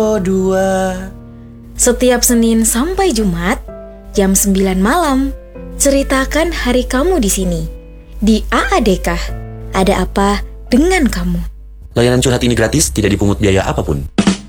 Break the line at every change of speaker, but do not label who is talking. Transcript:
dua.
Setiap Senin sampai Jumat, jam 9 malam, ceritakan hari kamu di sini. Di AADK, ada apa dengan kamu?
Layanan curhat ini gratis, tidak dipungut biaya apapun.